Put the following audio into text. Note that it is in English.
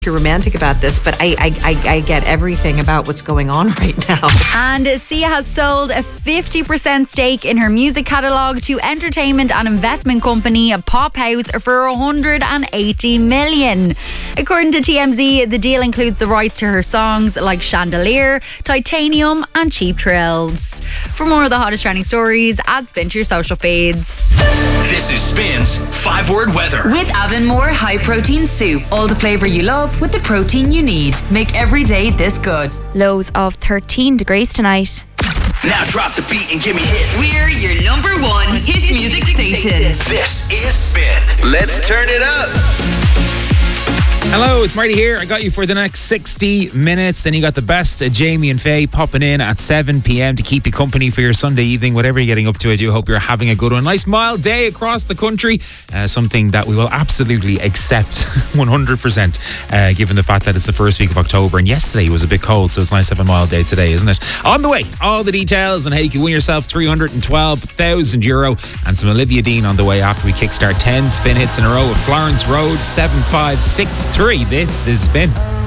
too romantic about this, but I get everything about what's going on right now. And Sia has sold a 50% stake in her music catalogue to entertainment and investment company Pop House for 180 million. According to TMZ, the deal includes the rights to her songs like Chandelier, Titanium and Cheap Thrills. For more of the hottest trending stories, add Spin to your social feeds. This is Spin's 5-word weather. With Avonmore High Protein Soup. All the flavour you love with the protein you need. Make every day this good. Lows of 13 degrees tonight. Now drop the beat and give me hits. We're your #1 hit music station. This is Spin. Let's turn it up. Hello, it's Marty here. I got you for the next 60 minutes. Then you got the best Jamie and Faye popping in at 7 p.m. to keep you company for your Sunday evening, whatever you're getting up to. I do hope you're having a good one. Nice mild day across the country. Something that we will absolutely accept 100%, given the fact that it's the first week of October. And yesterday was a bit cold, so it's nice to have a mild day today, isn't it? On the way, all the details on how you can win yourself €312,000 and some Olivia Dean on the way after we kickstart 10 spin hits in a row with Florence Road 7563. This is Spin.